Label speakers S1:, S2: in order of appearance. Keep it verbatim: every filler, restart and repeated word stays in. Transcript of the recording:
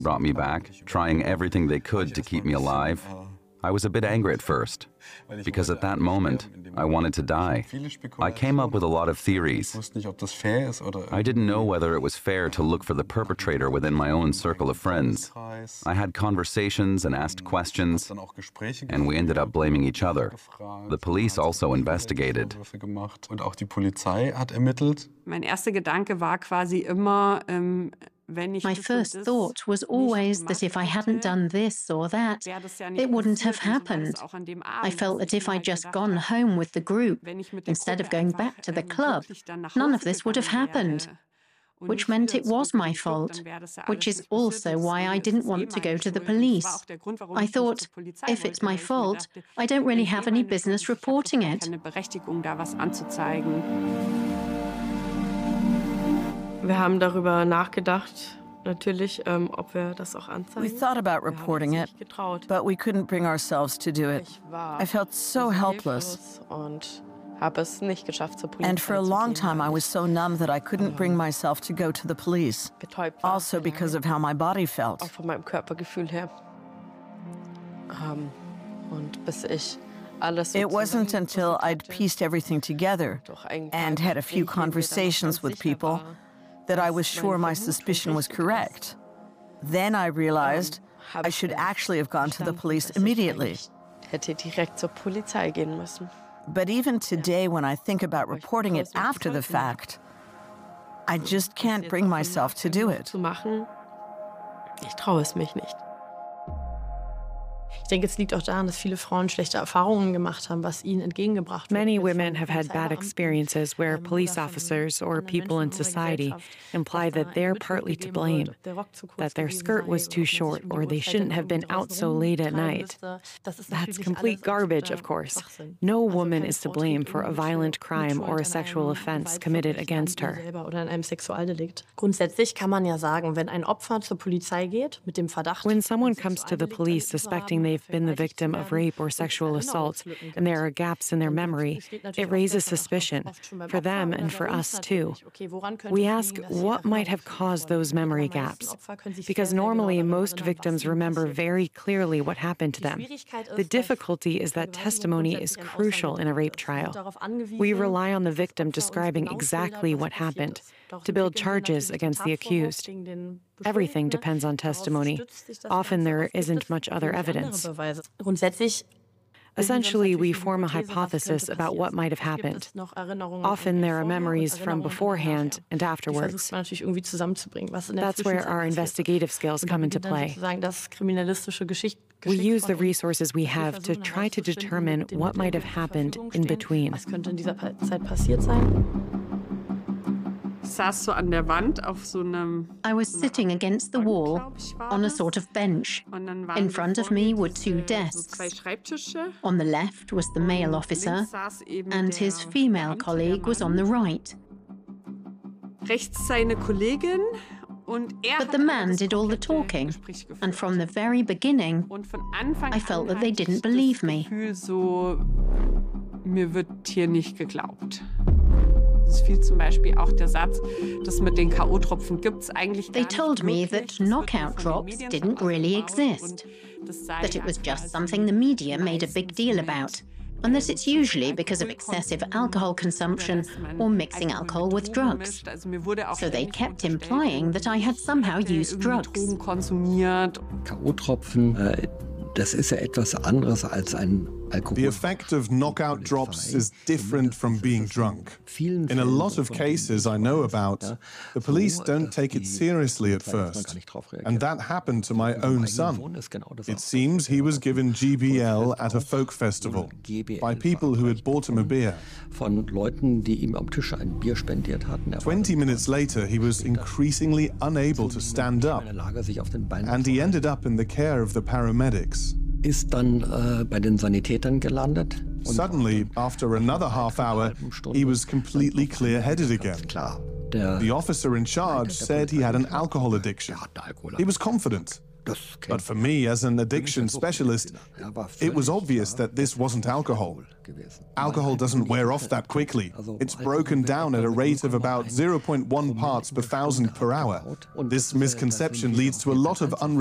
S1: brought me back, trying everything they could to keep me alive. I was a bit angry at first, because at that moment, I wanted to die. I came up with a lot of theories. I didn't know whether it was fair to look for the perpetrator within my own circle of friends. I had conversations and asked questions, and we ended up blaming each other. The police also investigated.
S2: Mein erster Gedanke war quasi immer, ähm,
S3: My first thought was always that if I hadn't done this or that, it wouldn't have happened. I felt that if I'd just gone home with the group, instead of going back to the club, none of this would have happened. Which meant it was my fault, which is also why I didn't want to go to the police. I thought, if it's my fault, I don't really have any business reporting it.
S4: Wir haben darüber nachgedacht, natürlich, ähm, ob wir das auch anzeigen.
S5: We thought about reporting it, but we couldn't bring ourselves to do it. I felt so helpless.
S4: Und habe es nicht geschafft, zur Polizei
S5: And for a long time I was so numb that I couldn't bring myself to go to the police. Also because of how my body felt.
S4: Auch von meinem Körpergefühl her. Ähm, und bis ich alles so
S5: It wasn't until I'd pieced everything together and had a few conversations with people that I was sure my suspicion was correct. Then I realized I should actually have gone to the police immediately.
S4: Hätte direkt zur Polizei gehen müssen.
S5: But even today, when I think about reporting it after the fact, I just can't bring myself to do it.
S4: Zu machen, ich traue es mich nicht. Ich denke, es liegt auch daran, dass viele Frauen schlechte Erfahrungen gemacht haben, was ihnen entgegengebracht wird.
S6: Many women have had bad experiences where police officers or people in society imply that they're partly to blame, that their skirt was too short or they shouldn't have been out so late at night. That's complete garbage, of course. No woman is to blame for a violent crime or a sexual offense committed against her.
S4: Oder in einem Sexualdelikt. Grundsätzlich kann man ja sagen, wenn ein Opfer zur Polizei geht mit dem Verdacht,
S6: when someone comes to the police suspecting they've been the victim of rape or sexual assault, and there are gaps in their memory, it raises suspicion, for them and for us too. We ask what might have caused those memory gaps, because normally most victims remember very clearly what happened to them. The difficulty is that testimony is crucial in a rape trial. We rely on the victim describing exactly what happened to build charges against the accused. Everything depends on testimony. Often there isn't much other evidence. Essentially, we form a hypothesis about what might have happened. Often there are memories from beforehand and afterwards. That's where our investigative skills come into play. We use the resources we have to try to determine what might have happened in between.
S3: I was sitting against the wall on a sort of bench. In front of me were two desks. On the left was the male officer, and his female colleague was on the right. But the man did all the talking, and from the very beginning, I felt that they didn't believe me.
S2: Mir wird hier nicht geglaubt. Es fiel zum Beispiel auch der Satz, das mit den K O-Tropfen gibt's eigentlich gar nicht.
S3: They told me that knockout drops didn't really exist, that it was just something the media made a big deal about, and that it's usually because of excessive alcohol consumption or mixing alcohol with drugs. So they kept implying that I had somehow used drugs.
S7: K O-Tropfen, äh, das ist ja etwas anderes als ein
S8: The effect of knockout drops is different from being drunk. In a lot of cases I know about, the police don't take it seriously at first. And that happened to my own son. It seems he was given G B L at a folk festival by people who had bought him a beer. Twenty minutes later, he was increasingly unable to stand up, and he ended up in the care of the paramedics.
S7: Ist dann äh, bei den Sanitätern gelandet.
S8: Suddenly, after another half hour, he was completely clear-headed again. The officer in charge said he had an alcohol addiction. He was confident, But for me, as an addiction specialist, it was obvious that this wasn't alcohol. Alcohol doesn't wear off that quickly. It's broken down at a rate of about zero point one parts per thousand per hour. This misconception leads to a lot of unrealistic